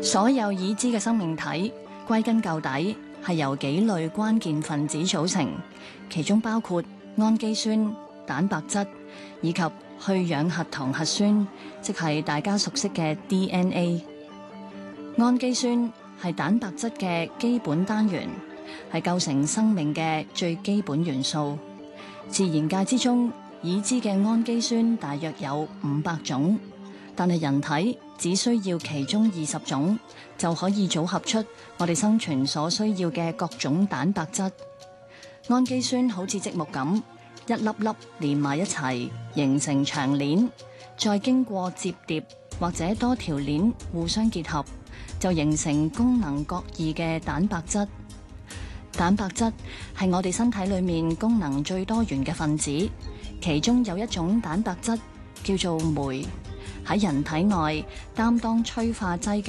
所有已知嘅生命體，歸根究底係由幾類關鍵分子組成，其中包括氨基酸、蛋白質以及去氧核糖核酸，即係大家熟悉嘅 DNA。氨基酸係蛋白質嘅基本單元，係構成生命嘅最基本元素。自然界之中，已知嘅氨基酸大約有500種，但係人體只需要其中20種，就可以組合出我哋生存所需要嘅各種蛋白質。氨基酸好似積木咁，一粒粒連埋一齊，形成長鏈，再經過摺疊或者多條鏈互相結合，就形成功能各異嘅蛋白質。蛋白質係我哋身體裏面功能最多元嘅分子，其中有一種蛋白質叫做酶，喺人體內擔當催化劑嘅